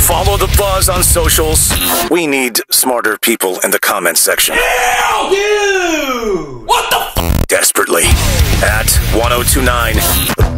Follow the buzz on socials. We need smarter people in the comments section. Hell you! What the f? Desperately. At 1029